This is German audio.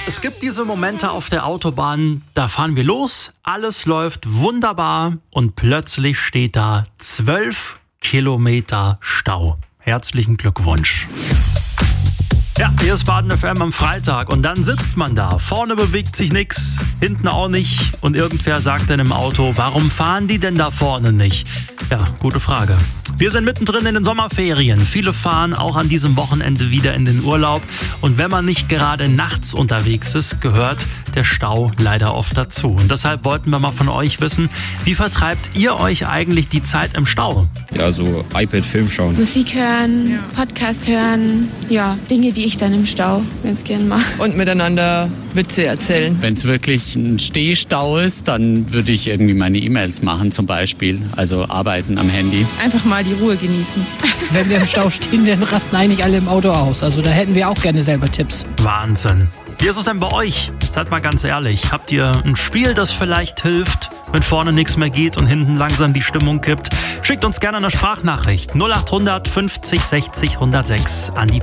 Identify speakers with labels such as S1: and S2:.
S1: Es gibt diese Momente auf der Autobahn, da fahren wir los, alles läuft wunderbar und plötzlich steht da 12 Kilometer Stau. Herzlichen Glückwunsch. Ja, hier ist Baden FM am Freitag und dann sitzt man da. Vorne bewegt sich nichts, hinten auch nicht und irgendwer sagt dann im Auto, warum fahren die denn da vorne nicht? Ja, gute Frage. Wir sind mittendrin in den Sommerferien. Viele fahren auch an diesem Wochenende wieder in den Urlaub. Und wenn man nicht gerade nachts unterwegs ist, gehört der Stau leider oft dazu. Und deshalb wollten wir mal von euch wissen, wie vertreibt ihr euch eigentlich die Zeit im Stau?
S2: Ja, so iPad-Film schauen.
S3: Musik hören, Podcast hören, ja, Dinge, die ich dann im Stau ganz gern mache.
S4: Und miteinander Witze erzählen.
S5: Wenn es wirklich ein Stehstau ist, dann würde ich irgendwie meine E-Mails machen zum Beispiel, also arbeiten am Handy.
S3: Einfach mal die Ruhe genießen.
S6: Wenn wir im Stau stehen, dann rasten eigentlich alle im Auto aus. Also da hätten wir auch gerne selber Tipps.
S1: Wahnsinn. Wie ist es denn bei euch? Seid mal ganz ehrlich. Habt ihr ein Spiel, das vielleicht hilft, wenn vorne nichts mehr geht und hinten langsam die Stimmung kippt? Schickt uns gerne eine Sprachnachricht 0800 50 60 106 an die